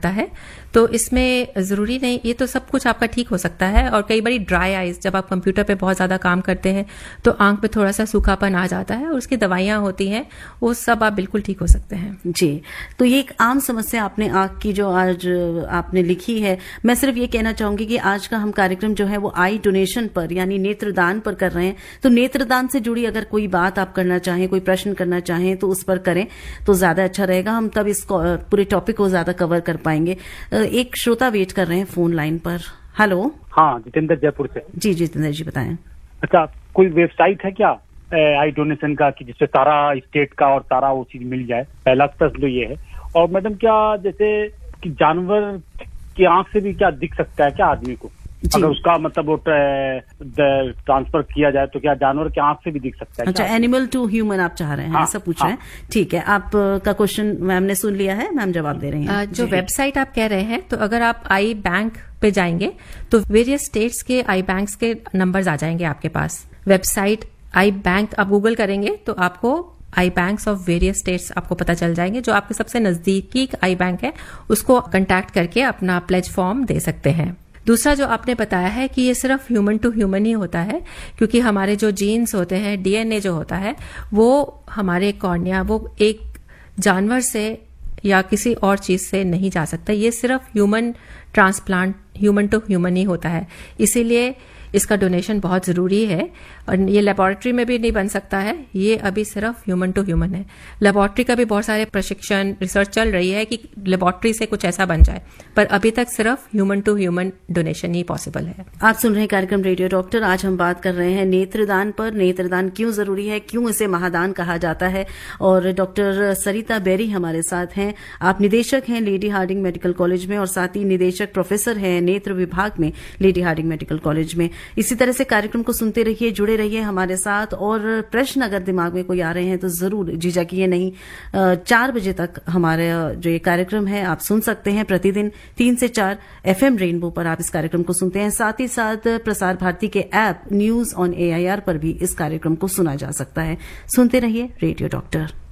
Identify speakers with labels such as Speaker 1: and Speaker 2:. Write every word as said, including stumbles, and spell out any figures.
Speaker 1: लगता है। तो इसमें ज़रूरी नहीं, ये तो सब कुछ आपका ठीक हो सकता है। और कई बारी ड्राई आइज, जब आप कंप्यूटर पे बहुत ज़्यादा काम करते हैं तो आंख पे थोड़ा सा सूखापन आ जाता है और उसकी दवाइयाँ होती हैं, वो सब आप बिल्कुल ठीक हो सकते हैं।
Speaker 2: जी, तो ये एक आम समस्या आपने आंख की जो आज आपने लिखी है। मैं सिर्फ ये कहना चाहूंगी कि आज का हम कार्यक्रम जो है वो आई डोनेशन पर यानी नेत्रदान पर कर रहे हैं। तो नेत्रदान से जुड़ी अगर कोई बात आप करना चाहें, कोई प्रश्न करना चाहें तो उस पर करें तो ज्यादा अच्छा रहेगा। हम तब इस पूरे टॉपिक को ज्यादा कवर कर पाएंगे। एक श्रोता वेट कर रहे हैं फोन लाइन पर। हेलो।
Speaker 3: हाँ, जितेंद्र जयपुर से।
Speaker 2: जी जितेंद्र जी बताएं।
Speaker 3: अच्छा, कोई वेबसाइट है क्या आई डोनेशन का कि जिससे सारा स्टेट का और सारा वो चीज मिल जाए? पहला प्रश्न तो ये है। और मैडम, क्या जैसे कि जानवर की आंख से भी क्या दिख सकता है क्या आदमी को? अगर उसका मतलब वो ट्रांसफर किया जाए तो क्या जानवर की आंख से भी दिख सकता है?
Speaker 2: अच्छा, एनिमल टू ह्यूमन आप चाह रहे हैं? हाँ, ऐसा पूछ हाँ, रहे हैं। ठीक है, आपका क्वेश्चन मैम ने सुन लिया है, मैम जवाब दे रही हैं।
Speaker 1: जो वेबसाइट आप कह रहे हैं, तो अगर आप आई बैंक पे जाएंगे तो वेरियस स्टेट्स के आई बैंक्स के नंबर्स आ जाएंगे आपके पास। वेबसाइट आई बैंक आप गूगल करेंगे तो आपको आई बैंक्स ऑफ वेरियस स्टेट्स आपको पता चल जाएंगे। जो आपके सबसे नजदीकी आई बैंक है उसको कांटेक्ट करके अपना प्लेज फॉर्म दे सकते हैं। दूसरा जो आपने बताया है कि ये सिर्फ ह्यूमन टू ह्यूमन ही होता है, क्योंकि हमारे जो जीन्स होते हैं, डीएनए जो होता है, वो हमारे कॉर्निया वो एक जानवर से या किसी और चीज से नहीं जा सकता। ये सिर्फ human transplant, human to human ही होता है। इसीलिए इसका डोनेशन बहुत जरूरी है। और ये लेबोरेटरी में भी नहीं बन सकता है, ये अभी सिर्फ ह्यूमन टू ह्यूमन है। लेबोरेटरी का भी बहुत सारे प्रशिक्षण, रिसर्च चल रही है कि लेबोरेटरी से कुछ ऐसा बन जाए, पर अभी तक सिर्फ human to human donation he possible है।
Speaker 2: आप सुन रहे हैं कार्यक्रम रेडियो डॉक्टर। आज हम बात कर रहे हैं नेत्रदान पर। नेत्रदान क्यों जरूरी है, क्यों इसे महादान कहा जाता है। और डॉक्टर सरिता बेरी हमारे साथ हैं। आप निदेशक हैं लेडी हार्डिंग मेडिकल कॉलेज में और साथ ही निदेशक प्रोफेसर हैं नेत्र विभाग में लेडी हार्डिंग मेडिकल कॉलेज में। इसी तरह से कार्यक्रम को सुनते रहिए, जुड़े रहिए हमारे साथ। और प्रश्न अगर दिमाग में कोई आ रहे हैं तो जरूर झिझकिए नहीं। चार बजे तक हमारे जो ये कार्यक्रम है आप सुन सकते हैं प्रतिदिन तीन से चार एफएम रेनबो पर आप इस कार्यक्रम को सुनते हैं। साथ ही साथ प्रसार भारती के ऐप न्यूज ऑन एआईआर पर भी इस कार्यक्रम को सुना जा सकता है। सुनते रहिए रेडियो डॉक्टर।